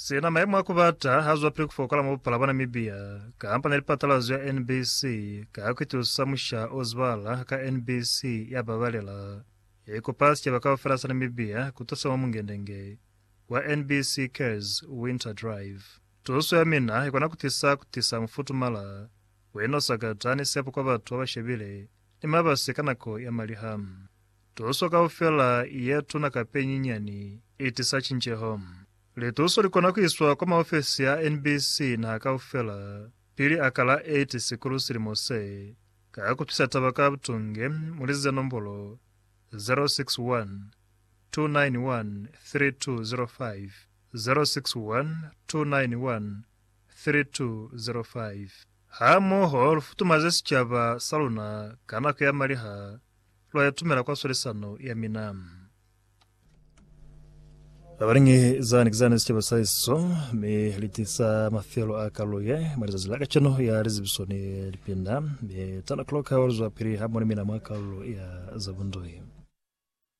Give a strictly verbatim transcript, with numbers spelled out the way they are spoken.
Sina maimu akubata hazwa pili kufokola mabupala bana Namibia kaampa nilipatalazo ya N B C kaakitu samusha ozwala ka N B C ya babalela yiko pasi ya bakawa farasa Namibia kutosa wa mungendenge wa N B C Cares Winter Drive. Tuosu ya mina ikona kutisa kutisa mfutu mala weno sakatani sepo kwa batu wa bashebile ni mabasi kanako ya malihamu. Tuosu kaufela yetu na kapenyi nyani itisa chinche home. Lituso likona kuiswa kwa maofisi ya N B C na kaufela pili akala eight sikuru sirimose kaya kutisa tabaka butunge mulize nombolo zero six one two nine one three two zero five zero six one two nine one three two zero five. Hamo hol futumazesi chaba saluna kana kaya mariha lo yatumela kwa solisano ya minamu. Abaringi zani kizani sichaba saiso me litisa mafelo akaloye mariza zilaka chano ya rizibisoni lipinda me ten o'clock hours wa piri hamoni mina mwakalo ya zabundoi.